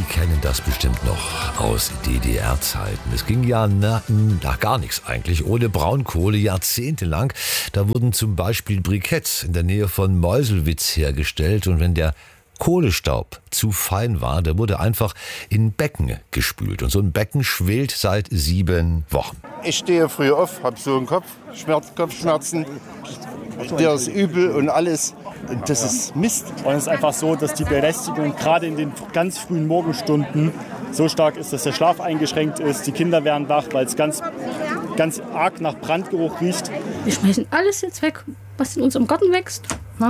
kennen das bestimmt noch aus DDR-Zeiten. Es ging ja nach gar nichts eigentlich ohne Braunkohle jahrzehntelang. Da wurden zum Beispiel Briketts in der Nähe von Meuselwitz hergestellt und wenn der Kohlestaub zu fein war, der wurde einfach in Becken gespült. Und so ein Becken schwelt seit 7 Wochen. Ich stehe früh auf, habe so einen Kopfschmerzen, der ist übel und alles. Und das ist Mist. Und es ist einfach so, dass die Belästigung gerade in den ganz frühen Morgenstunden so stark ist, dass der Schlaf eingeschränkt ist. Die Kinder werden wach, weil es ganz arg nach Brandgeruch riecht. Wir schmeißen alles jetzt weg, was in unserem Garten wächst.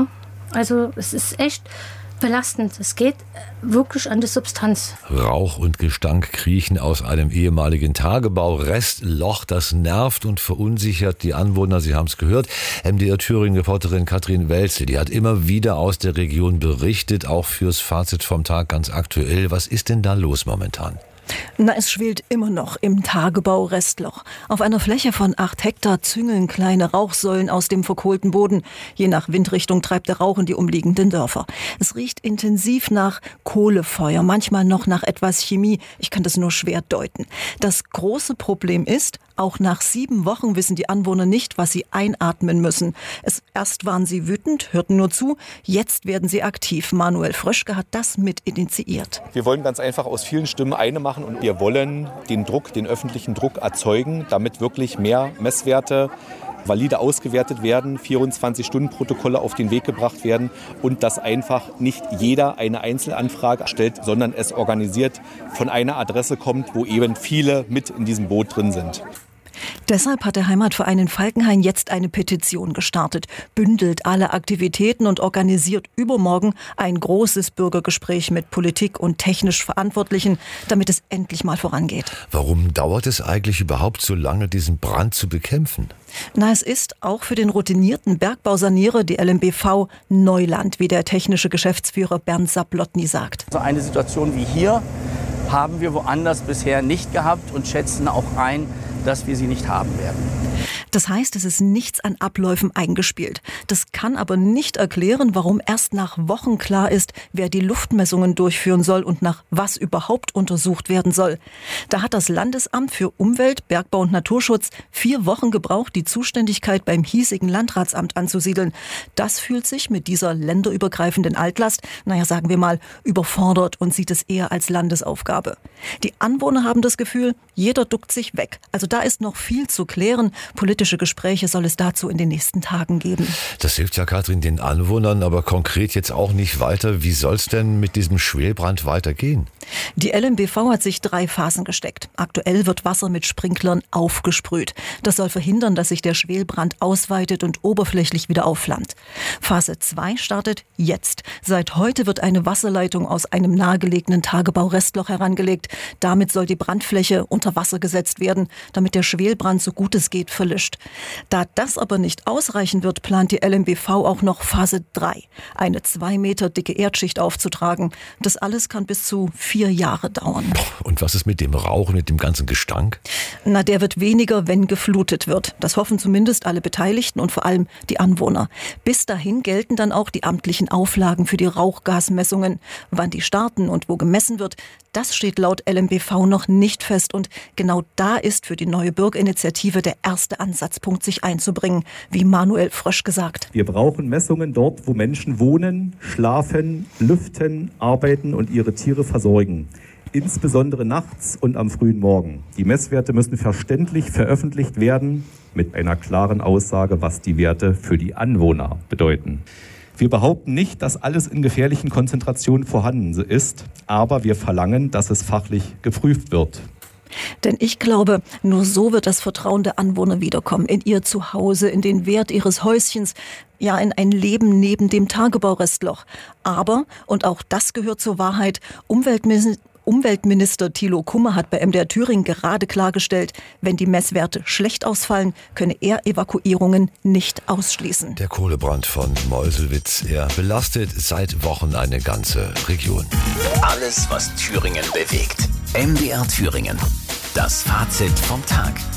Also es ist echt belastend. Es geht wirklich an die Substanz. Rauch und Gestank kriechen aus einem ehemaligen Tagebau-Restloch. Das nervt und verunsichert die Anwohner. Sie haben es gehört. MDR Thüringen-Reporterin Katrin Welzel, die hat immer wieder aus der Region berichtet, auch fürs Fazit vom Tag ganz aktuell. Was ist denn da los momentan? Es schwelt immer noch im Tagebau-Restloch. Auf einer Fläche von 8 Hektar züngeln kleine Rauchsäulen aus dem verkohlten Boden. Je nach Windrichtung treibt der Rauch in die umliegenden Dörfer. Es riecht intensiv nach Kohlefeuer, manchmal noch nach etwas Chemie. Ich kann das nur schwer deuten. Das große Problem ist, auch nach 7 Wochen wissen die Anwohner nicht, was sie einatmen müssen. Erst waren sie wütend, hörten nur zu, jetzt werden sie aktiv. Manuel Fröschke hat das mit initiiert. Wir wollen ganz einfach aus vielen Stimmen eine machen und wir wollen den öffentlichen Druck erzeugen, damit wirklich mehr Messwerte valide ausgewertet werden, 24-Stunden-Protokolle auf den Weg gebracht werden und dass einfach nicht jeder eine Einzelanfrage stellt, sondern es organisiert von einer Adresse kommt, wo eben viele mit in diesem Boot drin sind. Deshalb hat der Heimatverein in Falkenhain jetzt eine Petition gestartet, bündelt alle Aktivitäten und organisiert übermorgen ein großes Bürgergespräch mit Politik und technisch Verantwortlichen, damit es endlich mal vorangeht. Warum dauert es eigentlich überhaupt so lange, diesen Brand zu bekämpfen? Es ist auch für den routinierten Bergbausanierer, die LMBV, Neuland, wie der technische Geschäftsführer Bernd Sablotny sagt. So eine Situation wie hier haben wir woanders bisher nicht gehabt und schätzen auch ein, dass wir sie nicht haben werden. Das heißt, es ist nichts an Abläufen eingespielt. Das kann aber nicht erklären, warum erst nach Wochen klar ist, wer die Luftmessungen durchführen soll und nach was überhaupt untersucht werden soll. Da hat das Landesamt für Umwelt, Bergbau und Naturschutz 4 Wochen gebraucht, die Zuständigkeit beim hiesigen Landratsamt anzusiedeln. Das fühlt sich mit dieser länderübergreifenden Altlast, sagen wir mal, überfordert und sieht es eher als Landesaufgabe. Die Anwohner haben das Gefühl, jeder duckt sich weg. Also da ist noch viel zu klären. Politische Gespräche soll es dazu in den nächsten Tagen geben. Das hilft ja, Katrin, den Anwohnern, aber konkret jetzt auch nicht weiter. Wie soll es denn mit diesem Schwelbrand weitergehen? Die LMBV hat sich 3 Phasen gesteckt. Aktuell wird Wasser mit Sprinklern aufgesprüht. Das soll verhindern, dass sich der Schwelbrand ausweitet und oberflächlich wieder aufflammt. Phase 2 startet jetzt. Seit heute wird eine Wasserleitung aus einem nahegelegenen Tagebau-Restloch herangelegt. Damit soll die Brandfläche unter Wasser gesetzt werden, damit der Schwelbrand so gut es geht verlischt. Da das aber nicht ausreichen wird, plant die LMBV auch noch Phase 3, eine 2 Meter dicke Erdschicht aufzutragen. Das alles kann bis zu 4 Jahre dauern. Und was ist mit dem Rauch und mit dem ganzen Gestank? Der wird weniger, wenn geflutet wird. Das hoffen zumindest alle Beteiligten und vor allem die Anwohner. Bis dahin gelten dann auch die amtlichen Auflagen für die Rauchgasmessungen. Wann die starten und wo gemessen wird, das steht laut LMBV noch nicht fest. Und genau da ist für die neue Bürgerinitiative der erste Ansatzpunkt, sich einzubringen, wie Manuel Fröschke sagt. Wir brauchen Messungen dort, wo Menschen wohnen, schlafen, lüften, arbeiten und ihre Tiere versorgen. Insbesondere nachts und am frühen Morgen. Die Messwerte müssen verständlich veröffentlicht werden mit einer klaren Aussage, was die Werte für die Anwohner bedeuten. Wir behaupten nicht, dass alles in gefährlichen Konzentrationen vorhanden ist, aber wir verlangen, dass es fachlich geprüft wird. Denn ich glaube, nur so wird das Vertrauen der Anwohner wiederkommen. In ihr Zuhause, in den Wert ihres Häuschens, ja in ein Leben neben dem Tagebau-Restloch. Aber, und auch das gehört zur Wahrheit, Umweltminister Thilo Kummer hat bei MDR Thüringen gerade klargestellt, wenn die Messwerte schlecht ausfallen, könne er Evakuierungen nicht ausschließen. Der Kohlebrand von Meuselwitz, er belastet seit Wochen eine ganze Region. Alles, was Thüringen bewegt. MDR Thüringen. Das Fazit vom Tag.